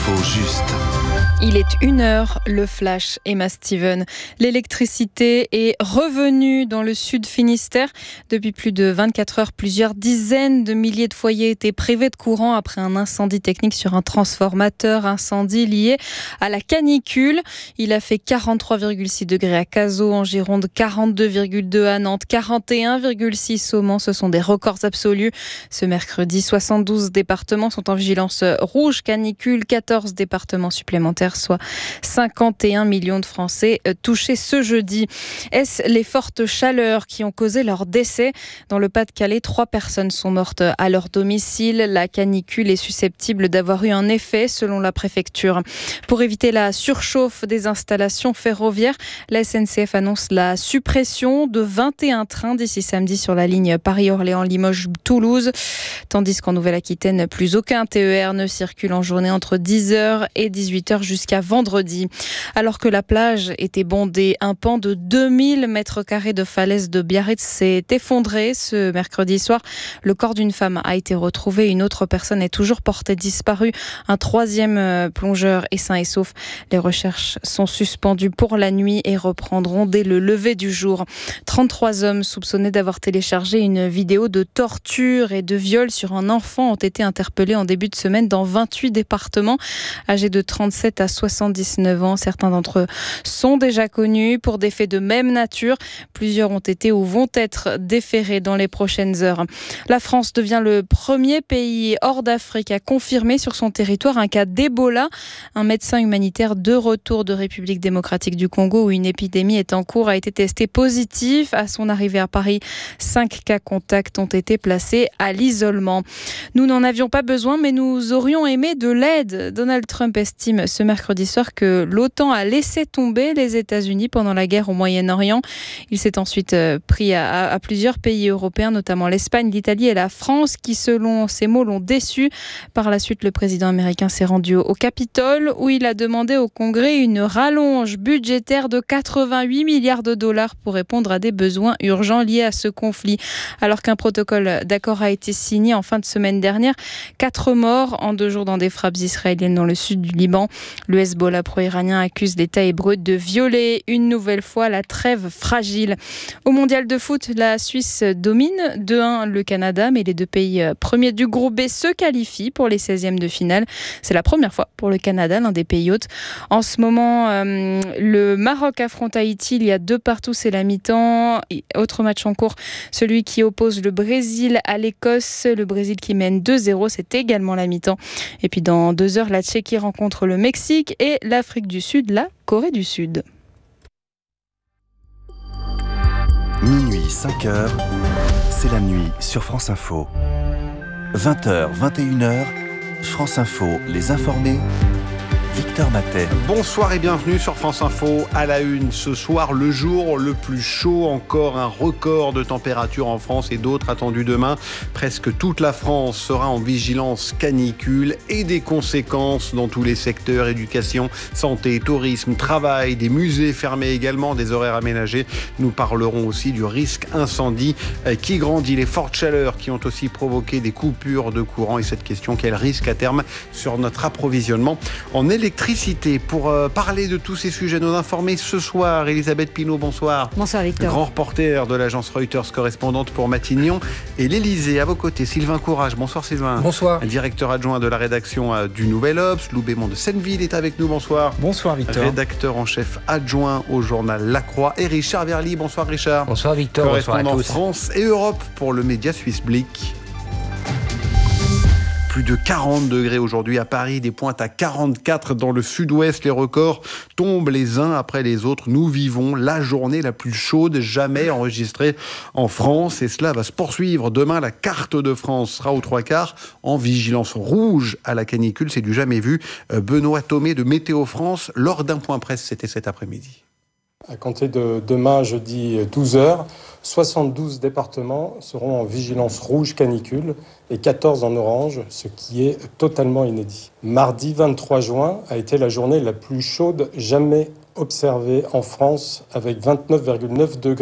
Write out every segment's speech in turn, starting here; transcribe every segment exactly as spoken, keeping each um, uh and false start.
L'info juste. Il est une heure, le flash, Emma Steven. L'électricité est revenue dans le sud Finistère. Depuis plus de vingt-quatre heures, plusieurs dizaines de milliers de foyers étaient privés de courant après un incendie technique sur un transformateur. Incendie lié à la canicule. Il a fait quarante-trois virgule six degrés à Cazaux, en Gironde, quarante-deux virgule deux à Nantes, quarante et un virgule six au Mans. Ce sont des records absolus. Ce mercredi, soixante-douze départements sont en vigilance rouge canicule, quatorze départements supplémentaires, soit cinquante et un millions de Français touchés ce jeudi. Est-ce les fortes chaleurs qui ont causé leur décès ? Dans le Pas-de-Calais, trois personnes sont mortes à leur domicile. La canicule est susceptible d'avoir eu un effet, selon la préfecture. Pour éviter la surchauffe des installations ferroviaires, la S N C F annonce la suppression de vingt et un trains d'ici samedi sur la ligne Paris-Orléans-Limoges-Toulouse. Tandis qu'en Nouvelle-Aquitaine, plus aucun T E R ne circule en journée entre dix heures et dix-huit heures jusqu'à vendredi. Alors que la plage était bondée, un pan de deux mille mètres carrés de falaise de Biarritz s'est effondré ce mercredi soir. Le corps d'une femme a été retrouvé. Une autre personne est toujours portée disparue. Un troisième plongeur est sain et sauf. Les recherches sont suspendues pour la nuit et reprendront dès le lever du jour. trente-trois hommes soupçonnés d'avoir téléchargé une vidéo de torture et de viol sur un enfant ont été interpellés en début de semaine dans vingt-huit départements. Âgés de trente-sept à soixante-dix-neuf ans, certains d'entre eux sont déjà connus pour des faits de même nature. Plusieurs ont été ou vont être déférés dans les prochaines heures. La France devient le premier pays hors d'Afrique à confirmer sur son territoire un cas d'Ebola. Un médecin humanitaire de retour de République démocratique du Congo, où une épidémie est en cours, a été testé positif. À son arrivée à Paris, cinq cas contacts ont été placés à l'isolement. Nous n'en avions pas besoin, mais nous aurions aimé de l'aide. Donald Trump estime ce mercredi soir que l'OTAN a laissé tomber les États-Unis pendant la guerre au Moyen-Orient. Il s'est ensuite pris à, à plusieurs pays européens, notamment l'Espagne, l'Italie et la France, qui, selon ses mots, l'ont déçu. Par la suite, le président américain s'est rendu au Capitole, où il a demandé au Congrès une rallonge budgétaire de quatre-vingt-huit milliards de dollars pour répondre à des besoins urgents liés à ce conflit. Alors qu'un protocole d'accord a été signé en fin de semaine dernière, quatre morts en deux jours dans des frappes israéliennes dans le sud du Liban. Le Hezbollah pro-iranien accuse l'État hébreu de violer une nouvelle fois la trêve fragile. Au mondial de foot, la Suisse domine deux un le Canada, mais les deux pays premiers du groupe B se qualifient pour les seizièmes de finale. C'est la première fois pour le Canada, l'un des pays hôtes. En ce moment, euh, le Maroc affronte Haïti. Il y a deux partout, c'est la mi-temps. Et autre match en cours, celui qui oppose le Brésil à l'Écosse. Le Brésil qui mène deux zéro, c'est également la mi-temps. Et puis dans deux heures, la Tchéquie rencontre le Mexique et l'Afrique du Sud, la Corée du Sud. Minuit, cinq heures, c'est la nuit sur France Info. vingt heures, vingt et une heures, France Info, les informés. Victor Matet. Bonsoir et bienvenue sur France Info. À la une, ce soir, le jour le plus chaud, encore un record de température en France et d'autres attendus demain. Presque toute la France sera en vigilance canicule et des conséquences dans tous les secteurs, éducation, santé, tourisme, travail, des musées fermés également, des horaires aménagés. Nous parlerons aussi du risque incendie qui grandit, les fortes chaleurs qui ont aussi provoqué des coupures de courant et cette question, quel risque à terme sur notre approvisionnement en électricité. Électricité. Pour euh, parler de tous ces sujets, nous informer ce soir, Elisabeth Pinault, bonsoir. Bonsoir Victor. Grand reporter de l'agence Reuters, correspondante pour Matignon et l'Élysée. À vos côtés, Sylvain Courage. Bonsoir Sylvain. Bonsoir. Directeur adjoint de la rédaction euh, du Nouvel Obs. Lou Bémond de Senneville est avec nous. Bonsoir. Bonsoir Victor. Rédacteur en chef adjoint au journal La Croix. Et Richard Verly. Bonsoir Richard. Bonsoir Victor. Correspondant Bonsoir à tous. France et Europe pour le média suisse Blick. Plus de quarante degrés aujourd'hui à Paris, des pointes à quarante-quatre dans le sud-ouest. Les records tombent les uns après les autres. Nous vivons la journée la plus chaude jamais enregistrée en France. Et cela va se poursuivre. Demain, la carte de France sera aux trois quarts en vigilance rouge à la canicule. C'est du jamais vu. Benoît Thomé de Météo France, lors d'un point presse, c'était cet après-midi. À compter de demain, jeudi douze heures, soixante-douze départements seront en vigilance rouge canicule et quatorze en orange, ce qui est totalement inédit. Mardi vingt-trois juin a été la journée la plus chaude jamais observée en France avec vingt-neuf virgule neuf degrés.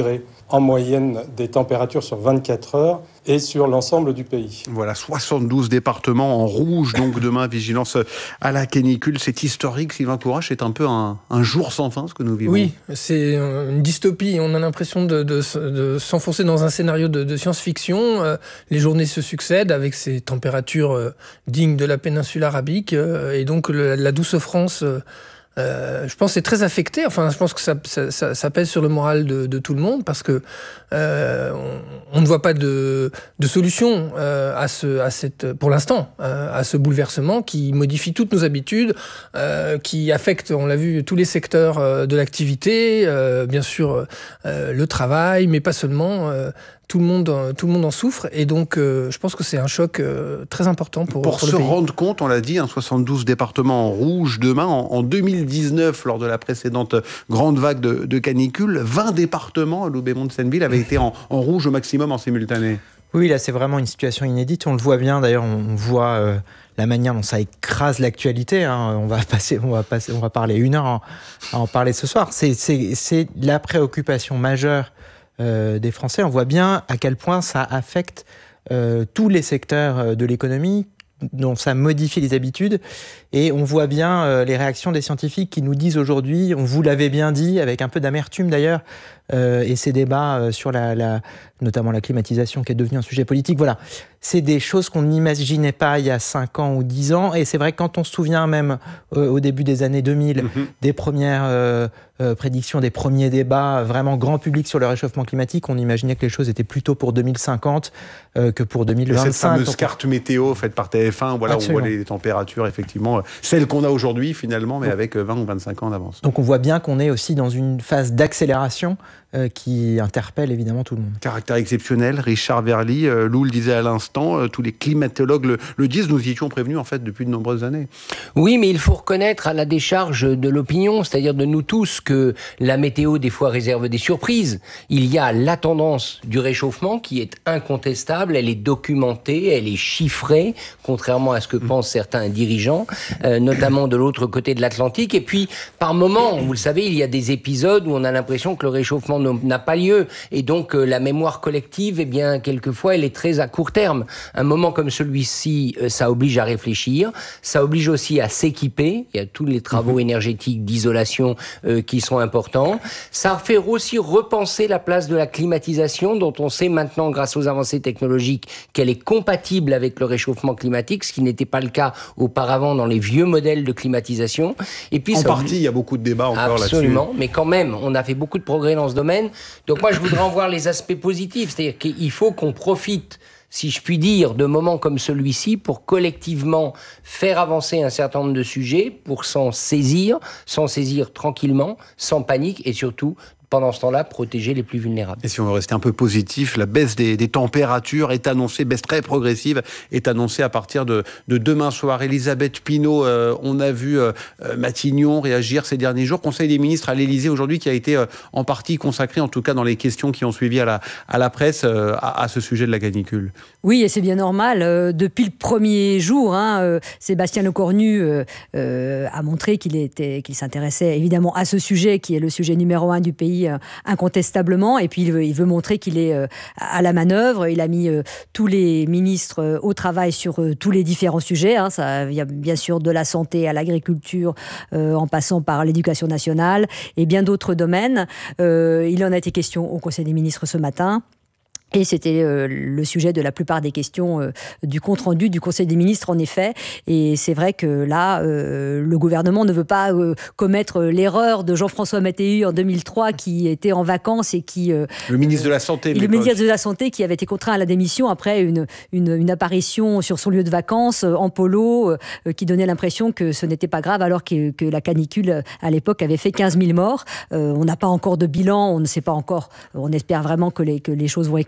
en moyenne des températures sur vingt-quatre heures et sur l'ensemble du pays. Voilà, soixante-douze départements en rouge, donc demain, vigilance à la canicule. C'est historique, Sylvain Courage, c'est un peu un, un jour sans fin, ce que nous vivons. Oui, c'est une dystopie. On a l'impression de, de, de s'enfoncer dans un scénario de, de science-fiction. Euh, les journées se succèdent avec ces températures euh, dignes de la péninsule arabique. Euh, et donc, le, la douce France... Euh, Euh, je pense que c'est très affecté. Enfin, je pense que ça, ça, ça, ça pèse sur le moral de, de tout le monde parce que euh, on, on ne voit pas de, de solution euh, à ce, à cette, pour l'instant, euh, à ce bouleversement qui modifie toutes nos habitudes, euh, qui affecte, on l'a vu, tous les secteurs euh, de l'activité, euh, bien sûr euh, le travail, mais pas seulement. Euh, Tout le monde, tout le monde en souffre et donc euh, je pense que c'est un choc euh, très important pour, pour, pour le se pays. rendre compte, on l'a dit, hein, soixante-douze départements en rouge demain. En, en deux mille dix-neuf, lors de la précédente grande vague de, de canicule, vingt départements à Loubet-Mont-de-Senneville avaient été en, en rouge au maximum en simultané. Oui, là c'est vraiment une situation inédite. On le voit bien. D'ailleurs, on voit euh, la manière dont ça écrase l'actualité. Hein. On va passer, on va passer, on va parler une heure en, à en parler ce soir. C'est, c'est, c'est la préoccupation majeure Euh, des Français. On voit bien à quel point ça affecte euh, tous les secteurs de l'économie, dont ça modifie les habitudes. Et on voit bien euh, les réactions des scientifiques qui nous disent aujourd'hui, on vous l'avait bien dit, avec un peu d'amertume d'ailleurs, euh, et ces débats euh, sur la, la, notamment la climatisation qui est devenue un sujet politique. Voilà, c'est des choses qu'on n'imaginait pas il y a cinq ans ou dix ans. Et c'est vrai que quand on se souvient même euh, au début des années deux mille, mmh. des premières euh, euh, prédictions, des premiers débats vraiment grand public sur le réchauffement climatique, on imaginait que les choses étaient plutôt pour deux mille cinquante euh, que pour deux mille vingt-cinq. Et cette fameuse carte météo faite par T F un, voilà, Absolument. On voit les températures, effectivement, celles qu'on a aujourd'hui finalement, mais avec vingt ou vingt-cinq ans d'avance. Donc on voit bien qu'on est aussi dans une phase d'accélération euh, qui interpelle évidemment tout le monde. Caractère exceptionnel, Richard Verly, euh, Lou le disait à l'instant, euh, tous les climatologues le, le disent, nous y étions prévenus en fait depuis de nombreuses années. Oui, mais il faut reconnaître à la décharge de l'opinion, c'est-à-dire de nous tous, que la météo des fois réserve des surprises. Il y a la tendance du réchauffement qui est incontestable, elle est documentée, elle est chiffrée, contrairement à ce que pensent certains dirigeants, euh, notamment de l'autre côté de l'Atlantique. Et puis, par moments, vous le savez, il y a des épisodes où on a l'impression que le réchauffement n'a pas lieu. Et donc, euh, la mémoire collective, eh bien, quelquefois, elle est très à court terme. Un moment comme celui-ci, euh, ça oblige à réfléchir. Ça oblige aussi à s'équiper. Il y a tous les travaux mmh. énergétiques d'isolation euh, qui sont importants. Ça fait aussi repenser la place de la climatisation, dont on sait maintenant, grâce aux avancées technologiques, qu'elle est compatible avec le réchauffement climatique, ce qui n'était pas le cas auparavant dans les vieux modèles de climatisation. Et puis, en ça partie, oblige... il y a beaucoup de débats encore Absolument, là-dessus. Absolument, mais quand même, on a fait beaucoup de progrès dans ce domaine. Donc moi, je voudrais en voir les aspects positifs. C'est-à-dire qu'il faut qu'on profite, si je puis dire, de moments comme celui-ci pour collectivement faire avancer un certain nombre de sujets, pour s'en saisir, s'en saisir tranquillement, sans panique et surtout pendant ce temps-là, protéger les plus vulnérables. Et si on veut rester un peu positif, la baisse des, des températures est annoncée, baisse très progressive, est annoncée à partir de, de demain soir. Elisabeth Pinault, euh, on a vu euh, Matignon réagir ces derniers jours. Conseil des ministres à l'Élysée aujourd'hui qui a été euh, en partie consacré, en tout cas dans les questions qui ont suivi à la, à la presse, euh, à, à ce sujet de la canicule. Oui, et c'est bien normal. Euh, depuis le premier jour, hein, euh, Sébastien Lecornu euh, euh, a montré qu'il, était, qu'il s'intéressait évidemment à ce sujet qui est le sujet numéro un du pays, incontestablement, et puis il veut, il veut montrer qu'il est euh, à la manœuvre. Il a mis euh, tous les ministres euh, au travail sur euh, tous les différents sujets, hein. Ça, il y a bien sûr de la santé à l'agriculture, euh, en passant par l'éducation nationale et bien d'autres domaines. Euh, il en a été question au Conseil des ministres ce matin. Et c'était euh, le sujet de la plupart des questions euh, du compte-rendu du Conseil des ministres, en effet. Et c'est vrai que là, euh, le gouvernement ne veut pas euh, commettre l'erreur de Jean-François Mattei en deux mille trois, qui était en vacances et qui... Euh, le ministre de la Santé. Le ministre de la Santé qui avait été contraint à la démission après une, une, une apparition sur son lieu de vacances, euh, en polo, euh, qui donnait l'impression que ce n'était pas grave, alors que, que la canicule, à l'époque, avait fait quinze mille morts. Euh, on n'a pas encore de bilan, on ne sait pas encore. On espère vraiment que les, que les choses vont être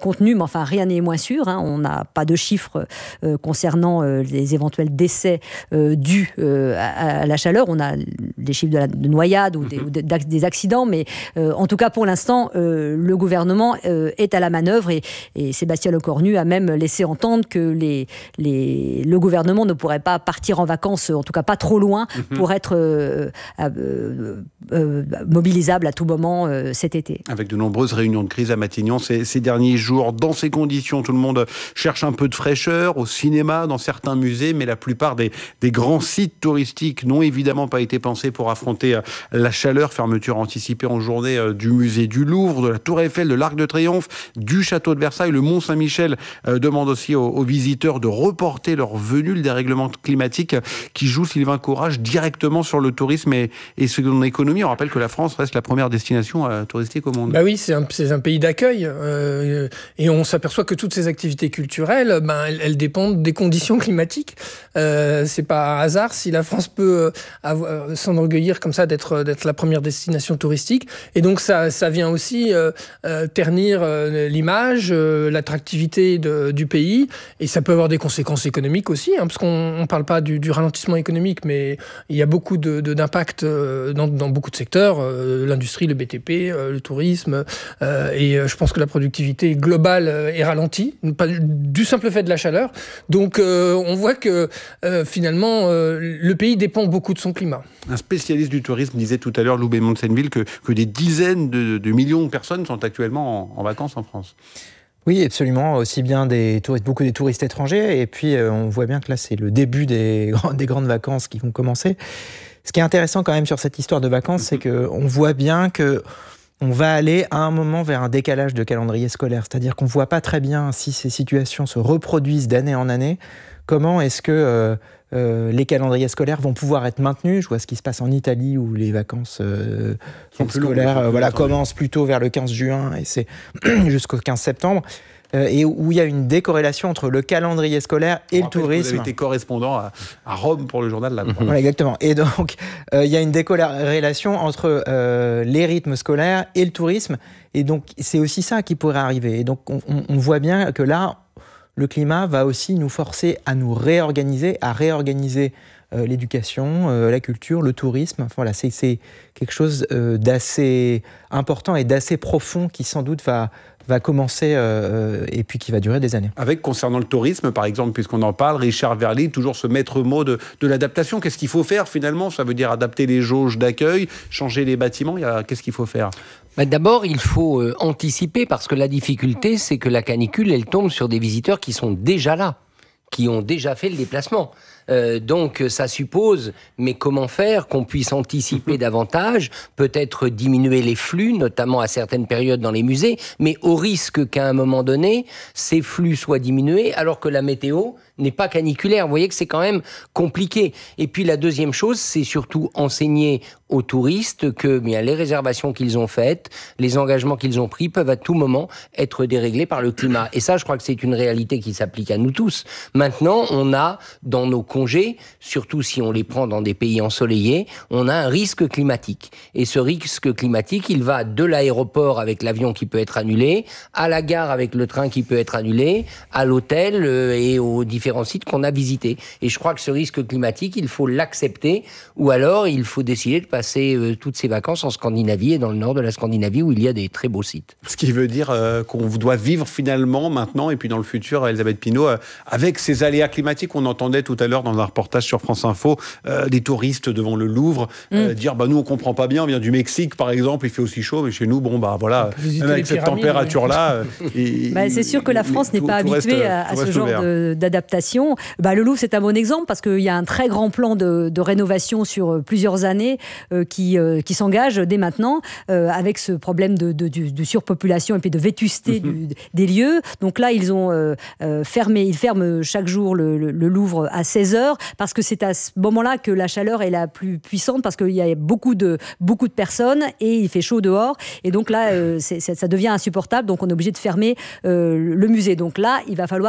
contenu, mais enfin rien n'est moins sûr. Hein. On n'a pas de chiffres euh, concernant euh, les éventuels décès euh, dus euh, à, à la chaleur. On a des chiffres de, la, de noyades ou des, ou de, des accidents, mais euh, en tout cas pour l'instant, euh, le gouvernement euh, est à la manœuvre et, et Sébastien Lecornu a même laissé entendre que les, les, le gouvernement ne pourrait pas partir en vacances, en tout cas pas trop loin, mm-hmm. pour être euh, euh, euh, mobilisable à tout moment euh, cet été. Avec de nombreuses réunions de crise à Matignon ces, ces derniers jours. Dans ces conditions, tout le monde cherche un peu de fraîcheur au cinéma, dans certains musées, mais la plupart des, des grands sites touristiques n'ont évidemment pas été pensés pour affronter la chaleur. Fermeture anticipée en journée du musée du Louvre, de la Tour Eiffel, de l'Arc de Triomphe, du château de Versailles. Le Mont-Saint-Michel euh, demande aussi aux, aux visiteurs de reporter leur venue. Le dérèglement climatique qui joue, Sylvain Courage, directement sur le tourisme et, et son économie. On rappelle que la France reste la première destination euh, touristique au monde. Bah oui, c'est un, c'est un pays d'accueil euh, et on s'aperçoit que toutes ces activités culturelles, ben, elles, elles dépendent des conditions climatiques. Euh, c'est pas un hasard si la France peut avoir, s'enorgueillir comme ça d'être, d'être la première destination touristique. Et donc ça, ça vient aussi euh, euh, ternir euh, l'image, euh, l'attractivité de, du pays, et ça peut avoir des conséquences économiques aussi, hein, parce qu'on ne parle pas du, du ralentissement économique, mais il y a beaucoup de, de, d'impact euh, dans, dans beaucoup de secteurs, euh, l'industrie, le B T P, euh, le tourisme, euh, et euh, je pense que la productivité globale euh, est ralentie, pas du simple fait de la chaleur. Donc euh, on voit que euh, finalement euh, le pays dépend beaucoup de son climat. Un spécialiste du tourisme disait tout à l'heure, Lou Bémont-de-Senneville, que, que des dizaines de, de millions de personnes sont actuellement en, en vacances en France. Oui, absolument. Aussi bien des touristes, beaucoup des touristes étrangers. Et puis, euh, on voit bien que là, c'est le début des, des grandes vacances qui vont commencer. Ce qui est intéressant quand même sur cette histoire de vacances, c'est qu'on voit bien que on va aller à un moment vers un décalage de calendrier scolaire. C'est-à-dire qu'on ne voit pas très bien si ces situations se reproduisent d'année en année. Comment est-ce que euh, euh, les calendriers scolaires vont pouvoir être maintenus? Je vois ce qui se passe en Italie où les vacances euh, scolaires euh, voilà, commencent plutôt vers le quinze juin et c'est jusqu'au quinze septembre. Euh, et où il y a une décorrélation entre le calendrier scolaire et On le tourisme. Vous avez été correspondant à, à Rome pour le journal de la Croix. Voilà, exactement. Et donc, euh, il y a une décorrélation entre euh, les rythmes scolaires et le tourisme. Et donc, c'est aussi ça qui pourrait arriver. Et donc, on, on voit bien que là, le climat va aussi nous forcer à nous réorganiser, à réorganiser euh, l'éducation, euh, la culture, le tourisme. Enfin, voilà, c'est, c'est quelque chose euh, d'assez important et d'assez profond qui, sans doute, va... va commencer euh, et puis qui va durer des années. Avec, concernant le tourisme, par exemple, puisqu'on en parle, Richard Verly, toujours ce maître mot de, de l'adaptation. Qu'est-ce qu'il faut faire finalement? Ça veut dire adapter les jauges d'accueil, changer les bâtiments. Il y a, qu'est-ce qu'il faut faire? Bah d'abord, il faut euh, anticiper parce que la difficulté, c'est que la canicule, elle tombe sur des visiteurs qui sont déjà là, qui ont déjà fait le déplacement. Euh, donc ça suppose, mais comment faire, qu'on puisse anticiper davantage, peut-être diminuer les flux, notamment à certaines périodes dans les musées, mais au risque qu'à un moment donné, ces flux soient diminués, alors que la météo n'est pas caniculaire. Vous voyez que c'est quand même compliqué. Et puis la deuxième chose, c'est surtout enseigner aux touristes que bien, les réservations qu'ils ont faites, les engagements qu'ils ont pris peuvent à tout moment être déréglés par le climat. Et ça, je crois que c'est une réalité qui s'applique à nous tous. Maintenant, on a dans nos congés, surtout si on les prend dans des pays ensoleillés, on a un risque climatique. Et ce risque climatique, il va de l'aéroport avec l'avion qui peut être annulé, à la gare avec le train qui peut être annulé, à l'hôtel euh, et aux différents sites qu'on a visités. Et je crois que ce risque climatique, il faut l'accepter, ou alors il faut décider de passer euh, toutes ses vacances en Scandinavie et dans le nord de la Scandinavie où il y a des très beaux sites. Ce qui veut dire euh, qu'on doit vivre finalement maintenant et puis dans le futur, Elisabeth Pinault, euh, avec ces aléas climatiques. On entendait tout à l'heure dans un reportage sur France Info euh, des touristes devant le Louvre euh, mm. dire bah nous on comprend pas bien, on vient du Mexique par exemple, il fait aussi chaud, mais chez nous bon bah voilà, même avec cette température là. Et, bah, c'est sûr que la France n'est tout, pas habituée à, à ce genre de, d'adaptation. Bah, le Louvre c'est un bon exemple parce qu'il y a un très grand plan de, de rénovation sur plusieurs années euh, qui, euh, qui s'engage dès maintenant euh, avec ce problème de, de, de, de surpopulation et puis de vétusté mm-hmm. du, des lieux. Donc là ils ont euh, euh, fermé, ils ferment chaque jour le, le, le Louvre à seize heures parce que c'est à ce moment-là que la chaleur est la plus puissante parce qu'il y a beaucoup de, beaucoup de personnes et il fait chaud dehors et donc là euh, c'est, ça devient insupportable, donc on est obligé de fermer euh, le musée. Donc là il va falloir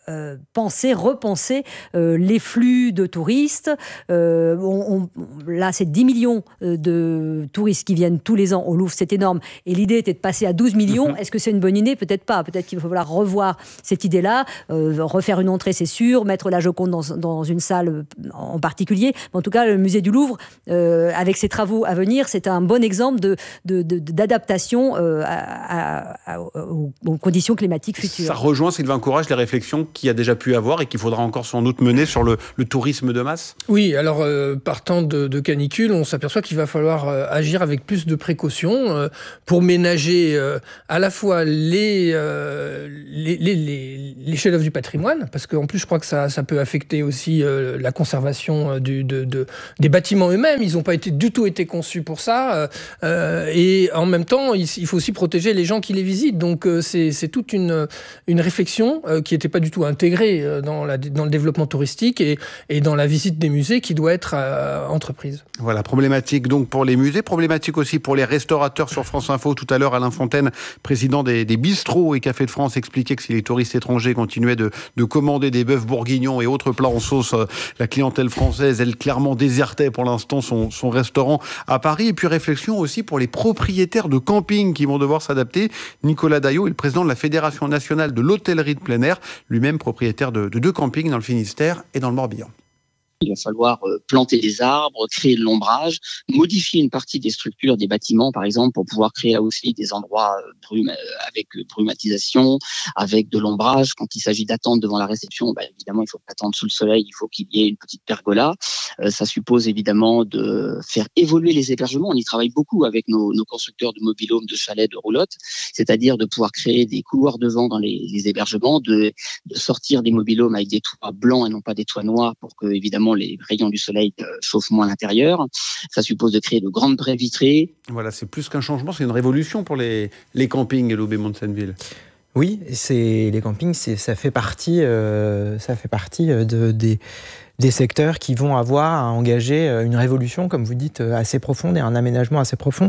euh, penser, repenser euh, les flux de touristes. Euh, on, on, là, c'est dix millions de touristes qui viennent tous les ans au Louvre, c'est énorme. Et l'idée était de passer à douze millions. Mmh. Est-ce que c'est une bonne idée ? Peut-être pas. Peut-être qu'il va falloir revoir cette idée-là, euh, refaire une entrée, c'est sûr, mettre la Joconde dans, dans une salle en particulier. Mais en tout cas, le musée du Louvre, euh, avec ses travaux à venir, c'est un bon exemple de, de, de, d'adaptation euh, à, à, à, aux, aux conditions climatiques futures. Ça rejoint, Sylvain Courage, les réflexions qu'il y a déjà pu avoir et qu'il faudra encore sans doute mener sur le, le tourisme de masse ? Oui, alors euh, partant de, de canicule, on s'aperçoit qu'il va falloir euh, agir avec plus de précautions euh, pour ménager euh, à la fois les, euh, les, les, les, les chefs-d'œuvre du patrimoine, parce qu'en plus je crois que ça, ça peut affecter aussi euh, la conservation du, de, de, des bâtiments eux-mêmes. Ils n'ont pas été, du tout été conçus pour ça. Euh, et en même temps, il, il faut aussi protéger les gens qui les visitent. Donc euh, c'est, c'est toute une, une réflexion euh, qui n'était pas du tout intégrée euh, dans, la, dans le développement touristique et, et dans la visite des musées qui doit être euh, entreprise. Voilà, problématique donc pour les musées, problématique aussi pour les restaurateurs. Sur France Info, tout à l'heure, Alain Fontaine, président des, des bistrots et cafés de France, expliquait que si les touristes étrangers continuaient de, de commander des bœufs bourguignons et autres plats en sauce, euh, la clientèle française, elle clairement désertait pour l'instant son, son restaurant à Paris. Et puis réflexion aussi pour les propriétaires de camping qui vont devoir s'adapter. Nicolas Daillot est le président de la Fédération nationale de l'hôtellerie de plein air, lui-même propriétaire de, de deux campings dans le Finistère et dans le Morbihan. Il va falloir planter des arbres, créer de l'ombrage, modifier une partie des structures des bâtiments, par exemple, pour pouvoir créer là aussi des endroits brume, avec brumatisation, avec de l'ombrage. Quand il s'agit d'attendre devant la réception, bah, évidemment, il faut pas attendre sous le soleil, il faut qu'il y ait une petite pergola. Euh, ça suppose évidemment de faire évoluer les hébergements. On y travaille beaucoup avec nos, nos constructeurs de mobil-homes, de chalets, de roulottes, c'est-à-dire de pouvoir créer des couloirs de vent dans les, les hébergements, de, de sortir des mobil-homes avec des toits blancs et non pas des toits noirs pour que, évidemment, les rayons du soleil chauffent moins l'intérieur. Ça suppose de créer de grandes baies vitrées. Voilà, c'est plus qu'un changement, c'est une révolution pour les, les campings, Loubet Monsenville. Oui, c'est, les campings, c'est, ça fait partie, euh, ça fait partie de, des, des secteurs qui vont avoir à engager une révolution, comme vous dites, assez profonde et un aménagement assez profond.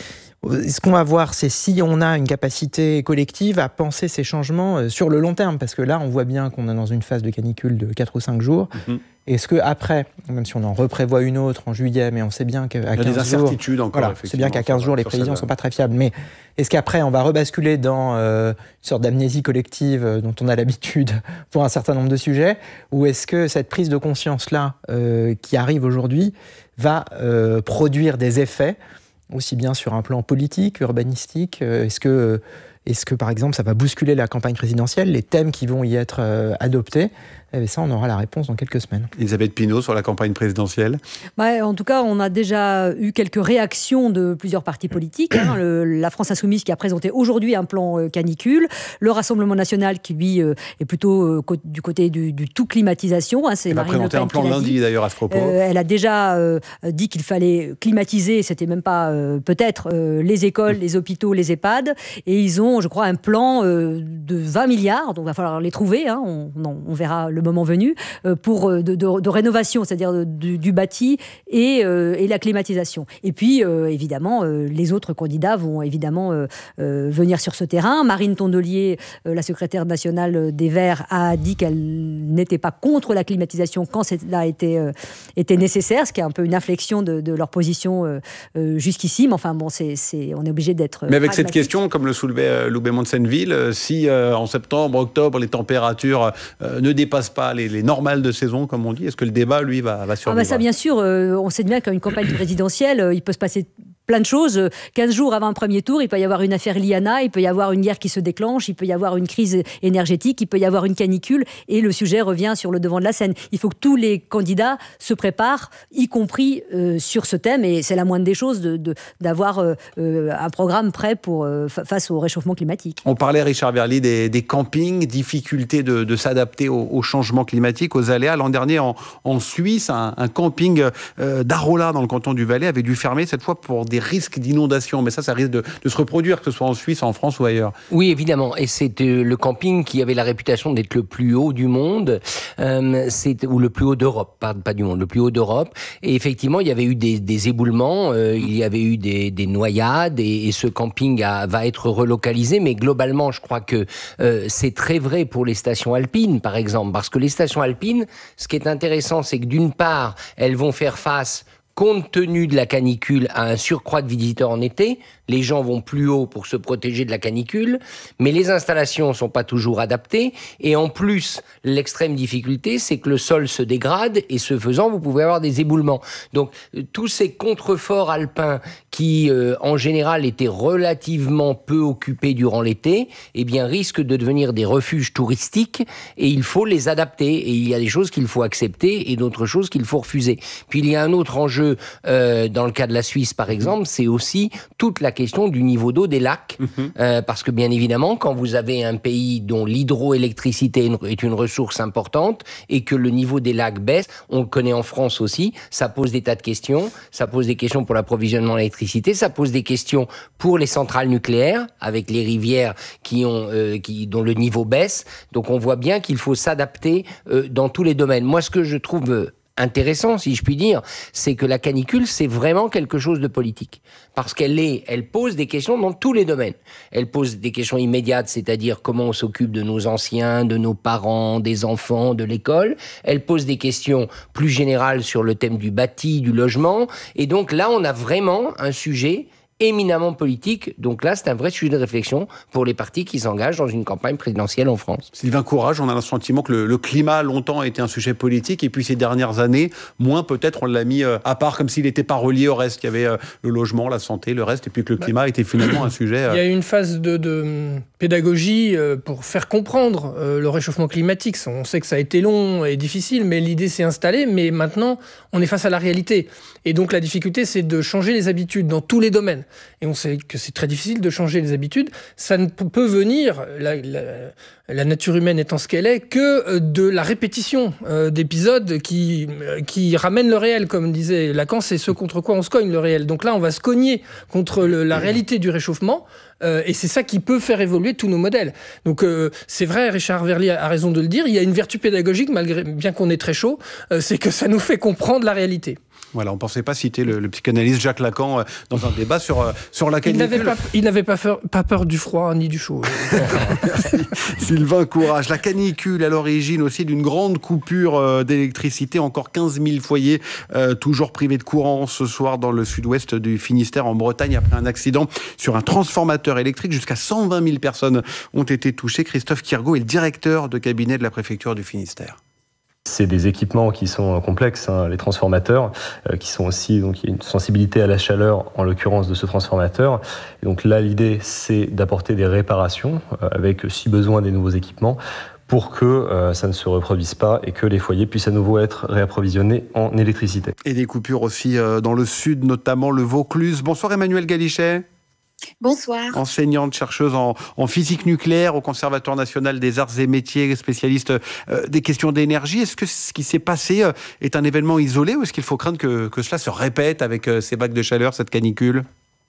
Ce qu'on va voir, c'est si on a une capacité collective à penser ces changements sur le long terme, parce que là, on voit bien qu'on est dans une phase de canicule de quatre ou cinq jours. Mm-hmm. Est-ce qu'après, même si on en reprévoit une autre en juillet, mais on sait bien qu'à quinze jours... Il y a des incertitudes jours, encore, voilà, c'est bien qu'à quinze jours, les prévisions ne sont pas très fiables. Mais est-ce qu'après, on va rebasculer dans euh, une sorte d'amnésie collective euh, dont on a l'habitude pour un certain nombre de sujets, ou est-ce que cette prise de conscience-là, euh, qui arrive aujourd'hui, va euh, produire des effets aussi bien sur un plan politique, urbanistique, euh, est-ce que, est-ce que par exemple ça va bousculer la campagne présidentielle, les thèmes qui vont y être euh, adoptés? Et ça, on aura la réponse dans quelques semaines. Elisabeth Pinault, sur la campagne présidentielle. Bah, en tout cas, on a déjà eu quelques réactions de plusieurs partis politiques. Hein. Le, la France Insoumise qui a présenté aujourd'hui un plan euh, canicule. Le Rassemblement National qui, lui, euh, est plutôt euh, co- du côté du, du tout climatisation. Hein. C'est Elle Marine va présenter un plan lundi, d'ailleurs, à ce propos. Euh, elle a déjà euh, dit qu'il fallait climatiser, c'était même pas euh, peut-être, euh, les écoles, les hôpitaux, les EHPAD. Et ils ont, je crois, un plan euh, de vingt milliards. Donc, il va falloir les trouver. Hein. On, on, on verra le moment venu, euh, pour de, de, de rénovation, c'est-à-dire de, du, du bâti et, euh, et la climatisation. Et puis, euh, évidemment, euh, les autres candidats vont évidemment euh, euh, venir sur ce terrain. Marine Tondelier, euh, la secrétaire nationale des Verts, a dit qu'elle n'était pas contre la climatisation quand cela était, euh, était nécessaire, ce qui est un peu une inflexion de, de leur position euh, euh, jusqu'ici. Mais enfin, bon, c'est, c'est, on est obligé d'être Mais avec pragmatique. Cette question, comme le soulevait euh, Loubet Monsenville, euh, si euh, en septembre, octobre, les températures euh, ne dépassent pas les, les normales de saison, comme on dit, est-ce que le débat, lui, va, va survivre? Ah bah ça, bien sûr, euh, on sait bien qu'une campagne présidentielle, euh, il peut se passer plein de choses. quinze jours avant un premier tour, il peut y avoir une affaire Liana, il peut y avoir une guerre qui se déclenche, il peut y avoir une crise énergétique, il peut y avoir une canicule, et le sujet revient sur le devant de la scène. Il faut que tous les candidats se préparent, y compris euh, sur ce thème, et c'est la moindre des choses de, de, d'avoir euh, un programme prêt pour, euh, face au réchauffement climatique. On parlait, Richard Verly, des, des campings, difficulté de, de s'adapter au, au changement climatique, aux aléas. L'an dernier, en, en Suisse, un, un camping euh, d'Arola, dans le canton du Valais, avait dû fermer cette fois pour des risques d'inondation. Mais ça, ça risque de, de se reproduire, que ce soit en Suisse, en France ou ailleurs. Oui, évidemment. Et c'est euh, le camping qui avait la réputation d'être le plus haut du monde, euh, c'est, ou le plus haut d'Europe, pas, pas du monde, le plus haut d'Europe. Et effectivement, il y avait eu des, des éboulements, euh, il y avait eu des, des noyades, et, et ce camping a, va être relocalisé. Mais globalement, je crois que euh, c'est très vrai pour les stations alpines, par exemple, parce que les stations alpines, ce qui est intéressant, c'est que d'une part, elles vont faire face, compte tenu de la canicule, à un surcroît de visiteurs en été. Les gens vont plus haut pour se protéger de la canicule, mais les installations ne sont pas toujours adaptées. Et en plus, l'extrême difficulté, c'est que le sol se dégrade et ce faisant, vous pouvez avoir des éboulements. Donc, tous ces contreforts alpins qui, euh, en général, étaient relativement peu occupés durant l'été, eh bien, risquent de devenir des refuges touristiques et il faut les adapter. Et il y a des choses qu'il faut accepter et d'autres choses qu'il faut refuser. Puis, il y a un autre enjeu, euh, dans le cas de la Suisse, par exemple, c'est aussi toute la question du niveau d'eau des lacs, mmh. euh, parce que bien évidemment, quand vous avez un pays dont l'hydroélectricité est une ressource importante et que le niveau des lacs baisse, on le connaît en France aussi, ça pose des tas de questions, ça pose des questions pour l'approvisionnement en électricité, ça pose des questions pour les centrales nucléaires, avec les rivières qui ont, euh, qui, dont le niveau baisse, donc on voit bien qu'il faut s'adapter euh, dans tous les domaines. Moi, ce que je trouve... Euh, intéressant, si je puis dire, c'est que la canicule, c'est vraiment quelque chose de politique. Parce qu'elle est, elle pose des questions dans tous les domaines. Elle pose des questions immédiates, c'est-à-dire comment on s'occupe de nos anciens, de nos parents, des enfants, de l'école. Elle pose des questions plus générales sur le thème du bâti, du logement. Et donc là, on a vraiment un sujet éminemment politique. Donc là, c'est un vrai sujet de réflexion pour les partis qui s'engagent dans une campagne présidentielle en France. Sylvain Courage, on a le sentiment que le, le climat, longtemps, a été un sujet politique, et puis ces dernières années, moins peut-être, on l'a mis euh, à part, comme s'il n'était pas relié au reste. Il y avait euh, le logement, la santé, le reste, et puis que le climat bah, était finalement un sujet... Euh... Il y a eu une phase de, de pédagogie euh, pour faire comprendre euh, le réchauffement climatique. On sait que ça a été long et difficile, mais l'idée s'est installée, mais maintenant, on est face à la réalité. Et donc la difficulté, c'est de changer les habitudes dans tous les domaines. Et on sait que c'est très difficile de changer les habitudes. Ça ne peut venir, la, la, la nature humaine étant ce qu'elle est, que de la répétition euh, d'épisodes qui, qui ramènent le réel, comme disait Lacan, c'est ce contre quoi on se cogne, le réel. Donc là, on va se cogner contre le, la réalité du réchauffement, euh, et c'est ça qui peut faire évoluer tous nos modèles. Donc euh, c'est vrai, Richard Verly a raison de le dire, il y a une vertu pédagogique, malgré bien qu'on est très chaud, euh, c'est que ça nous fait comprendre la réalité. Voilà, on ne pensait pas citer le, le psychanalyste Jacques Lacan euh, dans un débat sur, euh, sur la canicule. Il n'avait pas, il n'avait pas, peur, pas peur du froid ni du chaud. Merci. Sylvain Courage. La canicule à l'origine aussi d'une grande coupure euh, d'électricité. Encore quinze mille foyers euh, toujours privés de courant ce soir dans le sud-ouest du Finistère, en Bretagne, après un accident sur un transformateur électrique. Jusqu'à cent vingt mille personnes ont été touchées. Christophe Kirgaud est le directeur de cabinet de la préfecture du Finistère. C'est des équipements qui sont complexes, hein, les transformateurs, euh, qui sont aussi, donc il y a une sensibilité à la chaleur, en l'occurrence de ce transformateur. Et donc là, l'idée, c'est d'apporter des réparations, euh, avec, si besoin, des nouveaux équipements, pour que euh, ça ne se reproduise pas et que les foyers puissent à nouveau être réapprovisionnés en électricité. Et des coupures aussi euh, dans le sud, notamment le Vaucluse. Bonsoir Emmanuel Galichet. Bonsoir. Enseignante, chercheuse en, en physique nucléaire au Conservatoire national des arts et métiers, spécialiste euh, des questions d'énergie. Est-ce que ce qui s'est passé euh, est un événement isolé ou est-ce qu'il faut craindre que, que cela se répète avec euh, ces vagues de chaleur, cette canicule ?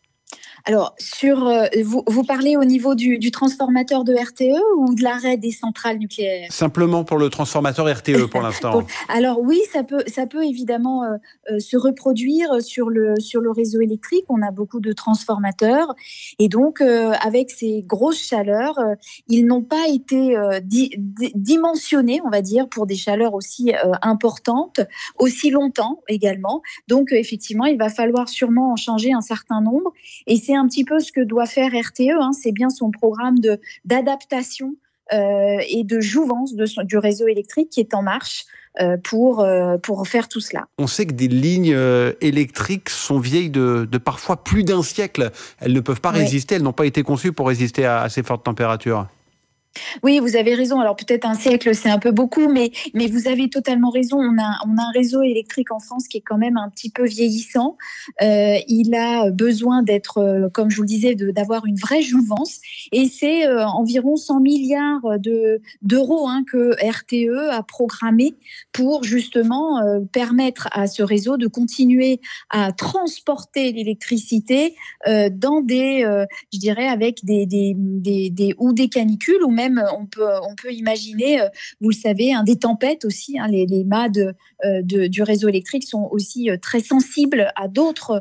Alors, sur, euh, vous, vous parlez au niveau du, du transformateur de R T E ou de l'arrêt des centrales nucléaires ? Simplement pour le transformateur R T E pour l'instant. Bon, alors oui, ça peut, ça peut évidemment euh, euh, se reproduire sur le, sur le réseau électrique. On a beaucoup de transformateurs et donc euh, avec ces grosses chaleurs, euh, ils n'ont pas été euh, di- di- dimensionnés, on va dire, pour des chaleurs aussi euh, importantes, aussi longtemps également. Donc euh, effectivement, il va falloir sûrement en changer un certain nombre et c'est un petit peu ce que doit faire R T E, hein, c'est bien son programme de, d'adaptation euh, et de jouvence de son, du réseau électrique qui est en marche euh, pour, euh, pour faire tout cela. On sait que des lignes euh, électriques sont vieilles de, de parfois plus d'un siècle. Elles ne peuvent pas oui. résister, elles n'ont pas été conçues pour résister à, à ces fortes températures. Oui, vous avez raison. Alors peut-être un siècle, c'est un peu beaucoup, mais, mais vous avez totalement raison. On a, on a un réseau électrique en France qui est quand même un petit peu vieillissant. Euh, il a besoin d'être, euh, comme je vous le disais, de, d'avoir une vraie jouvence. Et c'est euh, environ cent milliards de, d'euros hein, que R T E a programmé pour justement euh, permettre à ce réseau de continuer à transporter l'électricité euh, dans des, euh, je dirais, avec des, des, des, des ou des canicules ou même on peut, on peut imaginer, euh, vous le savez, hein, des tempêtes aussi. Hein, les, les mâts de, euh, de, du réseau électrique sont aussi euh, très sensibles à d'autres,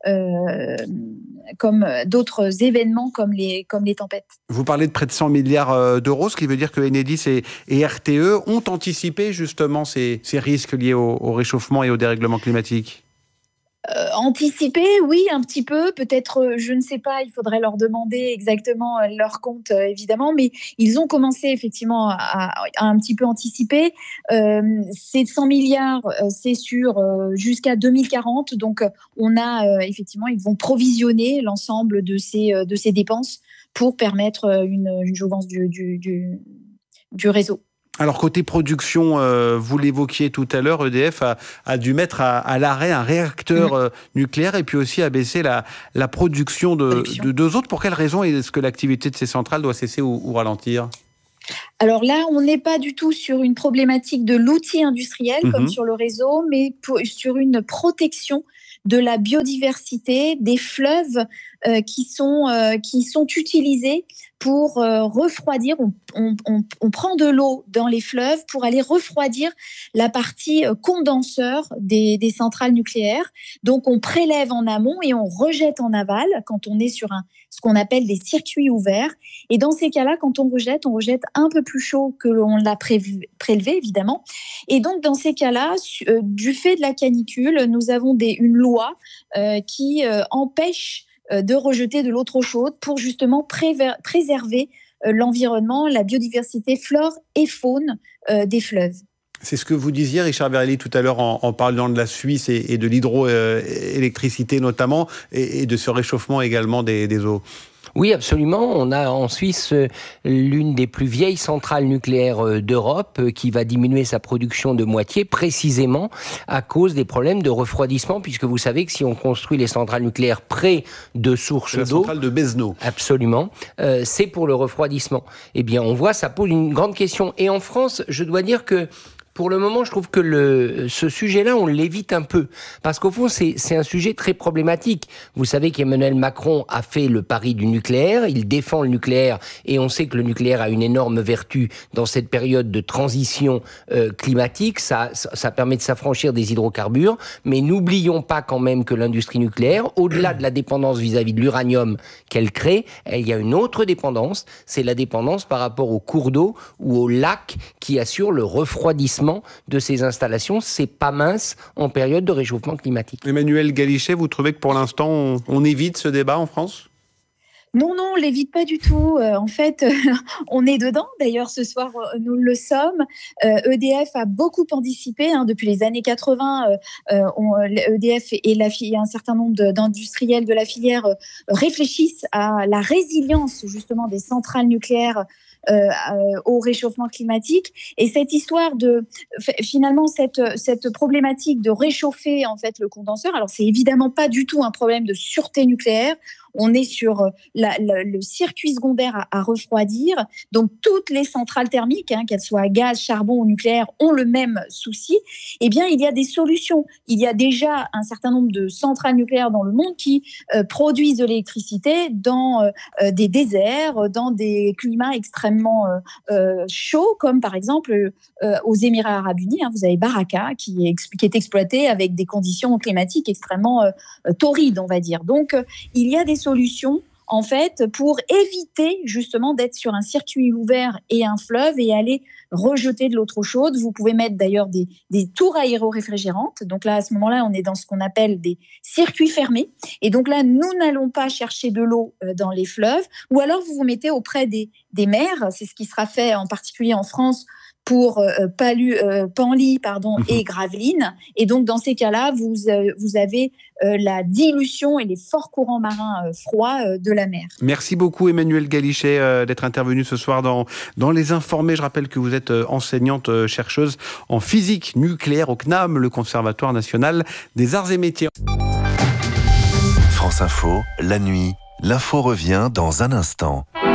euh, comme d'autres événements comme les, comme les tempêtes. Vous parlez de près de cent milliards d'euros, ce qui veut dire que Enedis et, et R T E ont anticipé justement ces, ces risques liés au, au réchauffement et au dérèglement climatique. Euh, anticiper, oui, un petit peu. Peut-être, euh, je ne sais pas, il faudrait leur demander exactement euh, leur compte, euh, évidemment, mais ils ont commencé effectivement à, à un petit peu anticiper. Euh, ces cent milliards, euh, c'est sur euh, jusqu'à deux mille quarante. Donc, euh, on a euh, effectivement, ils vont provisionner l'ensemble de ces, euh, de ces dépenses pour permettre euh, une, une jouvence du, du, du, du réseau. Alors, côté production, euh, vous l'évoquiez tout à l'heure, E D F a, a dû mettre à, à l'arrêt un réacteur euh, nucléaire et puis aussi abaisser la, la production de, production de deux autres. Pour quelles raisons est-ce que l'activité de ces centrales doit cesser ou, ou ralentir ? Alors là, on n'est pas du tout sur une problématique de l'outil industriel, mmh. comme sur le réseau, mais pour, sur une protection de la biodiversité, des fleuves euh, qui, sont, euh, qui sont utilisés pour euh, refroidir. On, on, on, on prend de l'eau dans les fleuves pour aller refroidir la partie euh, condenseur des, des centrales nucléaires. Donc, on prélève en amont et on rejette en aval quand on est sur un, ce qu'on appelle des circuits ouverts. Et dans ces cas-là, quand on rejette, on rejette un peu plus chaud que l'on l'a prévu, prélevé, évidemment. Et donc, dans ces cas-là, euh, du fait de la canicule, nous avons des, une loi euh, qui euh, empêche euh, de rejeter de l'eau trop chaude pour justement préver, préserver euh, l'environnement, la biodiversité, flore et faune euh, des fleuves. C'est ce que vous disiez, Richard Berrelli, tout à l'heure en, en parlant de la Suisse et, et de l'hydroélectricité notamment, et, et de ce réchauffement également des, des eaux. Oui, absolument. On a en Suisse l'une des plus vieilles centrales nucléaires d'Europe qui va diminuer sa production de moitié, précisément à cause des problèmes de refroidissement, puisque vous savez que si on construit les centrales nucléaires près de sources d'eau... La centrale de Besno. Absolument. Euh, c'est pour le refroidissement. Eh bien, on voit, ça pose une grande question. Et en France, je dois dire que pour le moment, je trouve que le, ce sujet-là, on l'évite un peu. Parce qu'au fond, c'est, c'est un sujet très problématique. Vous savez qu'Emmanuel Macron a fait le pari du nucléaire. Il défend le nucléaire. Et on sait que le nucléaire a une énorme vertu dans cette période de transition euh, climatique. Ça, ça permet de s'affranchir des hydrocarbures. Mais n'oublions pas quand même que l'industrie nucléaire, au-delà de la dépendance vis-à-vis de l'uranium qu'elle crée, il y a une autre dépendance. C'est la dépendance par rapport aux cours d'eau ou aux lacs qui assurent le refroidissement de ces installations. C'est pas mince en période de réchauffement climatique. Emmanuel Galichet, vous trouvez que pour l'instant, on, on évite ce débat en France ? Non, non, on ne l'évite pas du tout. Euh, en fait, euh, on est dedans. D'ailleurs, ce soir, euh, nous le sommes. Euh, E D F a beaucoup anticipé. Hein, depuis les années quatre-vingts, euh, on, E D F et, la, et un certain nombre de, d'industriels de la filière euh, réfléchissent à la résilience justement des centrales nucléaires Euh, euh, au réchauffement climatique. Et cette histoire de, finalement, cette, cette problématique de réchauffer en fait le condenseur, alors c'est évidemment pas du tout un problème de sûreté nucléaire. On est sur la, la, le circuit secondaire à, à refroidir. Donc, toutes les centrales thermiques, hein, qu'elles soient à gaz, charbon ou nucléaire, ont le même souci. Eh bien, il y a des solutions. Il y a déjà un certain nombre de centrales nucléaires dans le monde qui euh, produisent de l'électricité dans euh, des déserts, dans des climats extrêmement euh, euh, chauds, comme par exemple euh, aux Émirats arabes unis. Hein, vous avez Baraka qui est, qui est exploité avec des conditions climatiques extrêmement euh, torrides, on va dire. Donc, euh, il y a des solutions en fait pour éviter justement d'être sur un circuit ouvert et un fleuve et aller rejeter de l'eau trop chaude. Vous pouvez mettre d'ailleurs des, des tours aéro-réfrigérantes. Donc là, à ce moment-là, on est dans ce qu'on appelle des circuits fermés. Et donc là, nous n'allons pas chercher de l'eau dans les fleuves. Ou alors, vous vous mettez auprès des, des mers. C'est ce qui sera fait en particulier en France pour euh, Palu, euh, Panly pardon, mmh. et Gravelines. Et donc, dans ces cas-là, vous, euh, vous avez euh, la dilution et les forts courants marins euh, froids euh, de la mer. Merci beaucoup Emmanuelle Galichet euh, d'être intervenue ce soir dans, dans Les Informés. Je rappelle que vous êtes euh, enseignante euh, chercheuse en physique nucléaire au C N A M, le Conservatoire national des arts et métiers. France Info, la nuit, l'info revient dans un instant.